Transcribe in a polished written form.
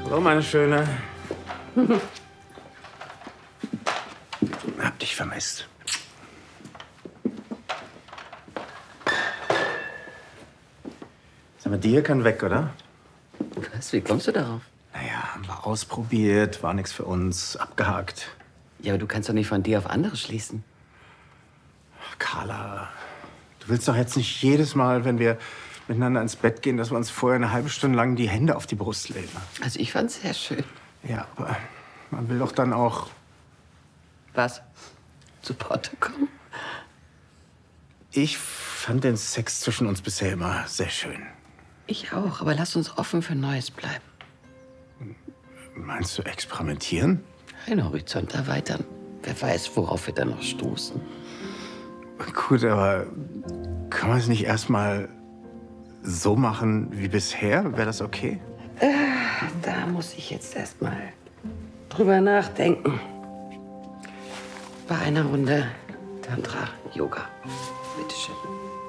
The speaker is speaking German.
So, meine Schöne. Hab dich vermisst. Sag mal, die hier kann weg, oder? Was? Wie kommst du darauf? Naja, haben wir ausprobiert, war nichts für uns, abgehakt. Ja, aber du kannst doch nicht von dir auf andere schließen. Carla, du willst doch jetzt nicht jedes Mal, wenn wir miteinander ins Bett gehen, dass wir uns vorher eine halbe Stunde lang die Hände auf die Brust legen. Also ich fand's sehr schön. Ja, aber man will doch dann auch... Was? Zu Potte kommen? Ich fand den Sex zwischen uns bisher immer sehr schön. Ich auch, aber lass uns offen für Neues bleiben. Meinst du experimentieren? Den Horizont erweitern. Wer weiß, worauf wir dann noch stoßen. Gut, aber kann man es nicht erstmal so machen wie bisher? Wäre das okay? Da muss ich jetzt erst mal drüber nachdenken. Bei einer Runde Tantra-Yoga. Bitteschön.